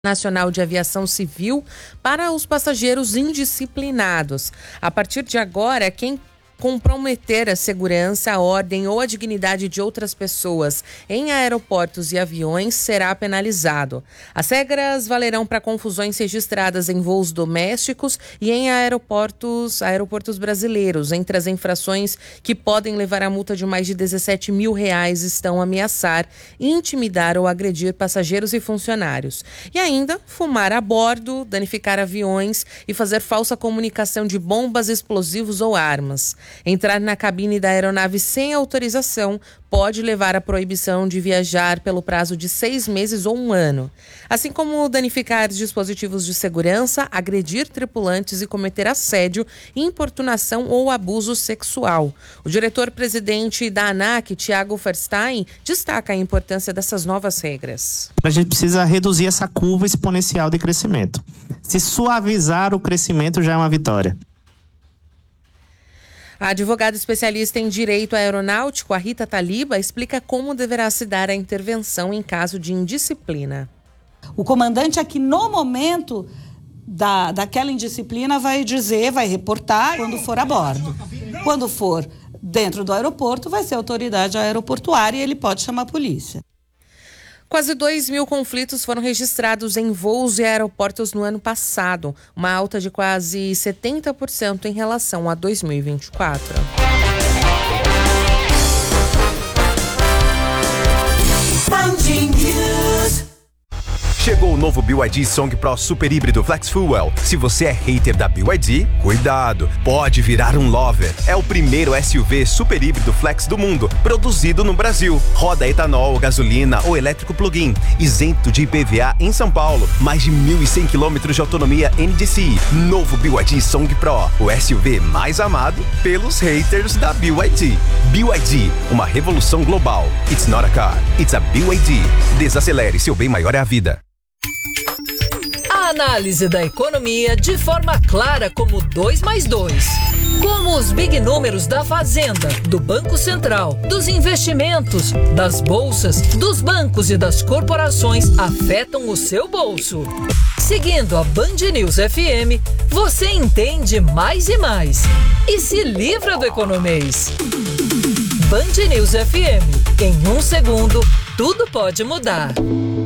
Nacional de Aviação Civil para os passageiros indisciplinados. A partir de agora, quem comprometer a segurança, a ordem ou a dignidade de outras pessoas em aeroportos e aviões será penalizado. As regras valerão para confusões registradas em voos domésticos e em aeroportos brasileiros. Entre as infrações que podem levar a multa de mais de R$17 mil estão ameaçar, intimidar ou agredir passageiros e funcionários. E ainda fumar a bordo, danificar aviões e fazer falsa comunicação de bombas, explosivos ou armas. Entrar na cabine da aeronave sem autorização pode levar à proibição de viajar pelo prazo de 6 meses ou 1 ano. Assim como danificar dispositivos de segurança, agredir tripulantes e cometer assédio, importunação ou abuso sexual. O diretor-presidente da ANAC, Tiago Verstein, destaca a importância dessas novas regras. A gente precisa reduzir essa curva exponencial de crescimento. Se suavizar o crescimento já é uma vitória. A advogada especialista em direito aeronáutico, a Rita Taliba, explica como deverá se dar a intervenção em caso de indisciplina. O comandante aqui, no momento daquela indisciplina, vai reportar quando for a bordo. Quando for dentro do aeroporto, vai ser a autoridade aeroportuária e ele pode chamar a polícia. Quase 2.000 conflitos foram registrados em voos e aeroportos no ano passado, uma alta de quase 70% em relação a 2024. Chegou o novo BYD Song Pro Super Híbrido Flex Fuel. Se você é hater da BYD, cuidado, pode virar um lover. É o primeiro SUV super híbrido flex do mundo, produzido no Brasil. Roda etanol, gasolina ou elétrico plug-in, isento de IPVA em São Paulo. Mais de 1.100 km de autonomia NDCi. Novo BYD Song Pro, o SUV mais amado pelos haters da BYD. BYD, uma revolução global. It's not a car, it's a BYD. Desacelere, seu bem maior é a vida. A análise da economia de forma clara como 2 mais 2. Como os big números da Fazenda, do Banco Central, dos investimentos, das bolsas, dos bancos e das corporações afetam o seu bolso. Seguindo a Band News FM, você entende mais e mais. E se livra do economês. Band News FM. Em 1 segundo, tudo pode mudar.